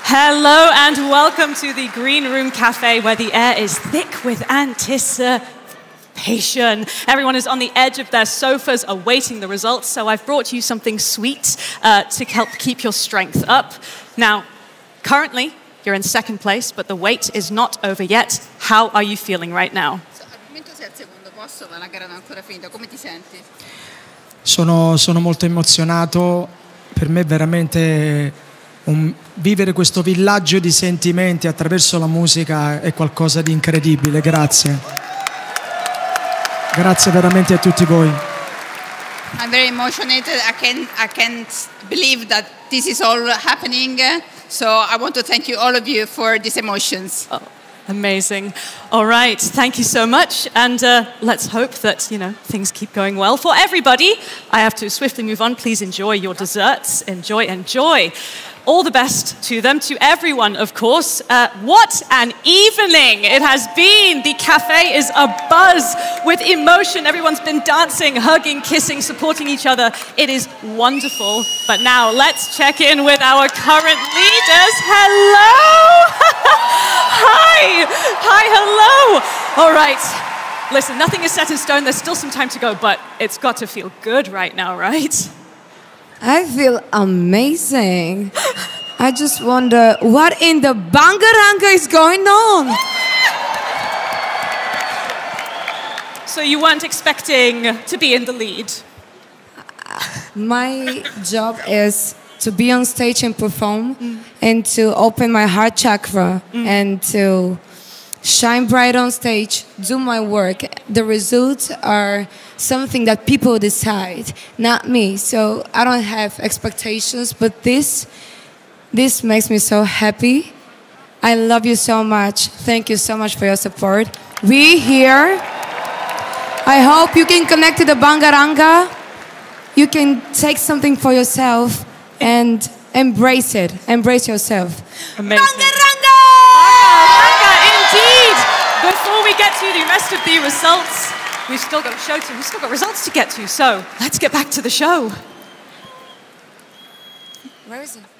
Hello and welcome to the Green Room Cafe, where the air is thick with anticipation. Everyone is on the edge of their sofas awaiting the results, so I've brought you something sweet to help keep your strength up. Now, currently, you're in second place, but the wait is not over yet. How are you feeling right now? Sono molto emozionato. Per me è veramente vivere questo villaggio di sentimenti attraverso la musica è qualcosa di incredibile. Grazie. Grazie veramente a tutti voi. I'm very emotional. I can't believe that this is all happening. So I want to thank you, all of you, for these emotions. Oh, amazing. All right, thank you so much. And let's hope that, things keep going well for everybody. I have to swiftly move on. Please enjoy your desserts. Enjoy. All the best to them, to everyone, of course. What an evening it has been. The cafe is abuzz with emotion. Everyone's been dancing, hugging, kissing, supporting each other. It is wonderful. But now let's check in with our current leaders. Hello. Hi, hello. All right. Listen, nothing is set in stone. There's still some time to go, but it's got to feel good right now, right? I feel amazing. I just wonder what in the Bangaranga is going on. So you weren't expecting to be in the lead? My job is to be on stage and perform and to open my heart chakra and to shine bright on stage, do my work. The results are something that people decide, not me. So I don't have expectations, but this makes me so happy. I love you so much. Thank you so much for your support. We here. I hope you can connect to the Bangaranga. You can take something for yourself and embrace it. Embrace yourself. Amazing. Bangaranga! Indeed! Before we get to the rest of the results, we've still got a show to, we've still got results to get to, so let's get back to the show. Where is it?